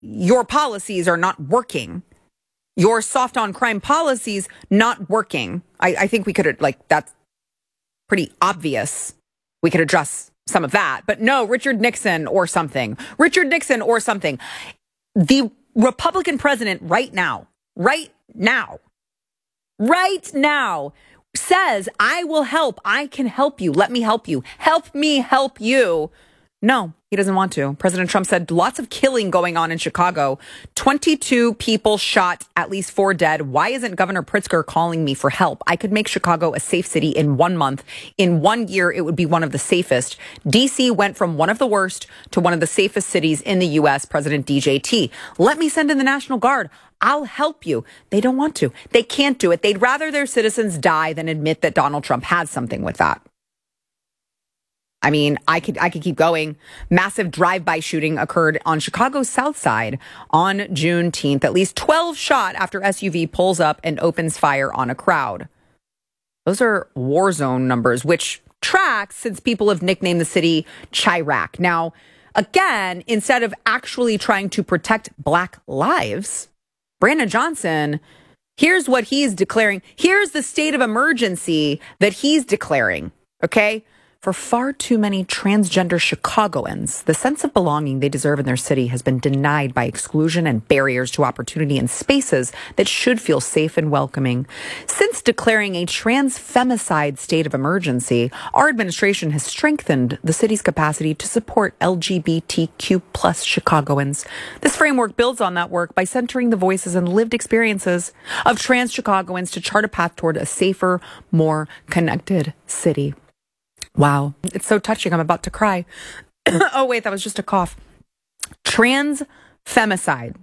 your policies are not working. Your soft on crime policies not working. I think we could, like, that's pretty obvious. We could address some of that. But no, Richard Nixon or something. The Republican president right now says, I will help. I can help you. Let me help you. Help me help you. No, he doesn't want to. President Trump said lots of killing going on in Chicago. 22 people shot, at least 4 dead. Why isn't Governor Pritzker calling me for help? I could make Chicago a safe city in 1 month. In 1 year, it would be one of the safest. D.C. went from one of the worst to one of the safest cities in the U.S., President DJT. Let me send in the National Guard. I'll help you. They don't want to. They can't do it. They'd rather their citizens die than admit that Donald Trump has something with that. I mean, I could keep going. Massive drive-by shooting occurred on Chicago's South Side on Juneteenth. At least 12 shot after SUV pulls up and opens fire on a crowd. Those are war zone numbers, which tracks since people have nicknamed the city Chirac. Now, again, instead of actually trying to protect Black lives, Brandon Johnson, here's what he's declaring. Here's the state of emergency that he's declaring, okay? For far too many transgender Chicagoans, the sense of belonging they deserve in their city has been denied by exclusion and barriers to opportunity in spaces that should feel safe and welcoming. Since declaring a trans-femicide state of emergency, our administration has strengthened the city's capacity to support LGBTQ plus Chicagoans. This framework builds on that work by centering the voices and lived experiences of trans Chicagoans to chart a path toward a safer, more connected city. Wow. It's so touching. I'm about to cry. Oh, wait, that was just a cough. Trans femicide.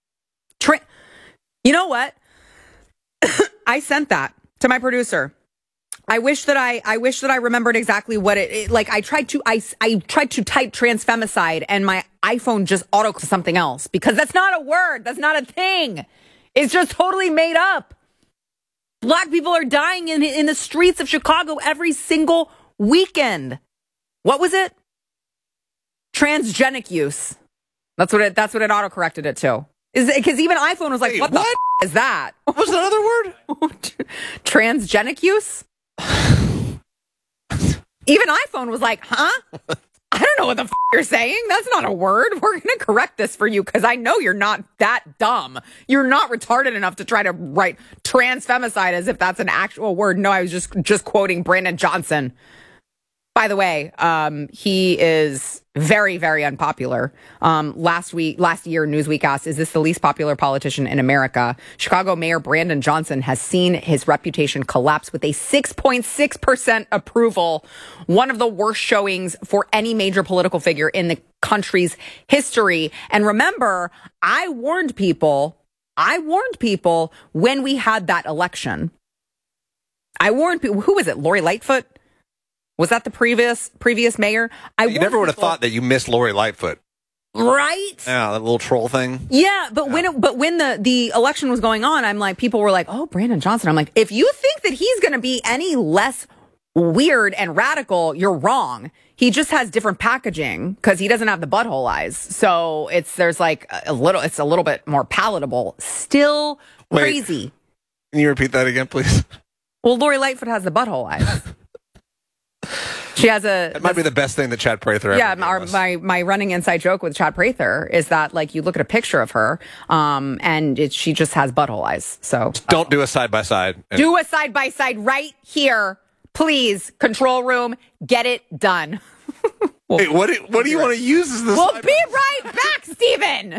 You know what? I sent that to my producer. I wish that I remembered exactly what it like. I tried to type trans femicide and my iPhone just auto something else because that's not a word. That's not a thing. It's just totally made up. Black people are dying in the streets of Chicago every single weekend. What was it? Transgenic use. That's what it autocorrected it to. Is it because even iPhone was like, wait, what the is that? What was another word? Transgenic use? Even iPhone was like, huh? I don't know what the you're saying. That's not a word. We're going to correct this for you because I know you're not that dumb. You're not retarded enough to try to write transfemicide as if that's an actual word. No, I was just quoting Brandon Johnson. By the way, he is very, very unpopular. Last year, Newsweek asked, is this the least popular politician in America? Chicago Mayor Brandon Johnson has seen his reputation collapse with a 6.6% approval, one of the worst showings for any major political figure in the country's history. And remember, I warned people when we had that election. I warned people. Who was it? Lori Lightfoot? Was that the previous mayor? You never would have thought that you missed Lori Lightfoot. Right? Yeah, that little troll thing. Yeah, but when the election was going on, I'm like, people were like, oh, Brandon Johnson. I'm like, if you think that he's going to be any less weird and radical, you're wrong. He just has different packaging because he doesn't have the butthole eyes. So it's a little bit more palatable. Still crazy. Can you repeat that again, please? Well, Lori Lightfoot has the butthole eyes. She has It might be the best thing that Chad Prather ever gave us. My running inside joke with Chad Prather is that, like, you look at a picture of her, and she just has butthole eyes. So don't do a side by side. Do a side by side right here, please. Control room, get it done. Wait, what do you want to use as this? We'll be right back, Stephen.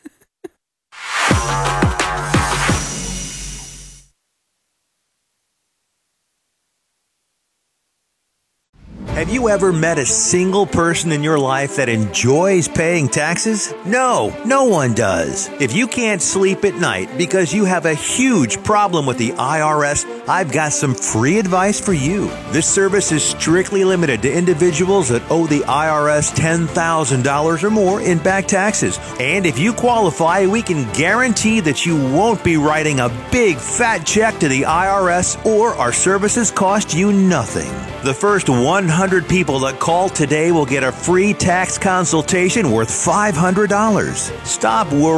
Have you ever met a single person in your life that enjoys paying taxes? No, no one does. If you can't sleep at night because you have a huge problem with the IRS, I've got some free advice for you. This service is strictly limited to individuals that owe the IRS $10,000 or more in back taxes. And if you qualify, we can guarantee that you won't be writing a big fat check to the IRS or our services cost you nothing. The first 100 people that call today will get a free tax consultation worth $500. Stop worrying.